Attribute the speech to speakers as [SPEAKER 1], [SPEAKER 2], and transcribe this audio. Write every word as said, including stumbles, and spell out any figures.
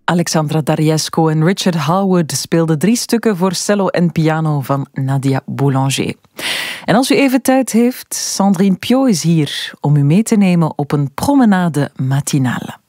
[SPEAKER 1] Alexandra Dariesco en Richard Howard speelden drie stukken voor cello en piano van Nadia Boulanger. En als u even tijd heeft, Sandrine Piot is hier om u mee te nemen op een promenade matinale.